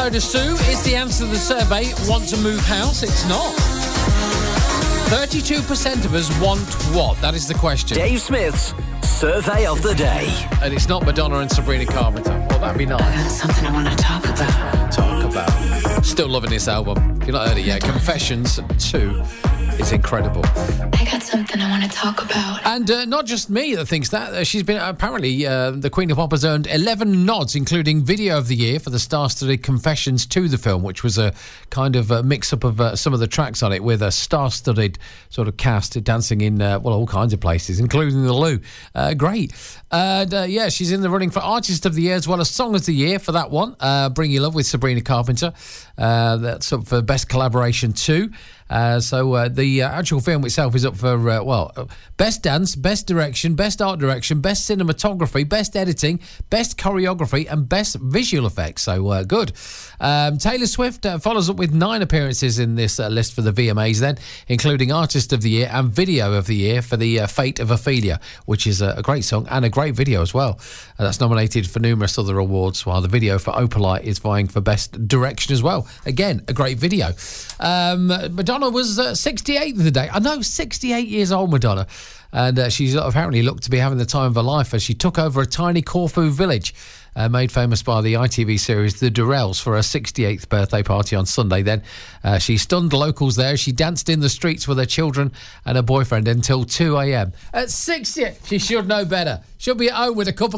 Soda Sue. Is the answer to the survey want to move house? It's not. 32% of us want what? That is the question. Dave Smith's Survey of the Day. And it's not Madonna and Sabrina Carpenter. Well, that'd be nice. I got something I want to talk about. Still loving this album. If you've not heard it yet, Confessions 2. It's incredible. I got something I want to talk about. And not just me that thinks that. She's been, apparently, the Queen of Pop has earned 11 nods, including Video of the Year for the star-studded Confessions to the film, which was a kind of a mix-up of some of the tracks on it with a star-studded sort of cast dancing in, all kinds of places, including the loo. Great. And, she's in the running for Artist of the Year as well as Song of the Year for that one. Bring Your Love with Sabrina Carpenter. That's up for Best Collaboration too. The actual film itself is up for, Best Dance, Best Direction, Best Art Direction, Best Cinematography, Best Editing, Best Choreography and Best Visual Effects. So, good. Taylor Swift follows up with 9 appearances in this list for the VMAs then, including Artist of the Year and Video of the Year for the Fate of Ophelia, which is a great song and a great video as well. That's nominated for numerous other awards, while the video for Opalite is vying for Best Direction as well. Again, a great video. Madonna was 68 the day. I know, 68 years old, Madonna. And she's apparently looked to be having the time of her life as she took over a tiny Corfu village, made famous by the ITV series The Durrells, for her 68th birthday party on Sunday. Then she stunned locals there. She danced in the streets with her children and her boyfriend until 2 a.m. At 60, she should know better. She'll be at home with a cup of